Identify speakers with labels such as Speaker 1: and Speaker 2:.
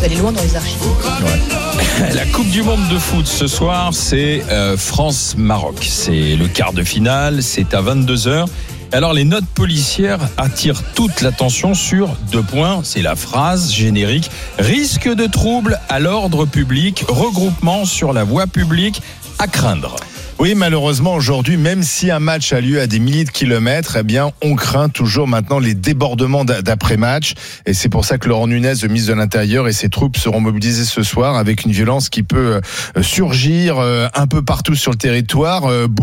Speaker 1: aller loin dans les archives.
Speaker 2: Ouais. La Coupe du Monde de foot ce soir, c'est France-Maroc. C'est le quart de finale, c'est à 22h. Alors les notes policières attirent toute l'attention sur 2 points, c'est la phrase générique: risque de trouble à l'ordre public, regroupement sur la voie publique à craindre.
Speaker 3: Oui, malheureusement, aujourd'hui, même si un match a lieu à des milliers de kilomètres, eh bien, on craint toujours maintenant les débordements d'après-match. Et c'est pour ça que Laurent Nunez, le ministre de l'Intérieur, et ses troupes seront mobilisés ce soir avec une violence qui peut surgir un peu partout sur le territoire.